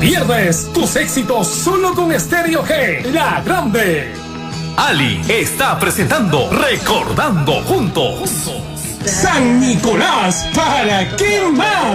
pierdes tus éxitos solo con Stereo G, la grande. Ali está presentando Recordando Juntos. San Nicolás, ¿para qué más?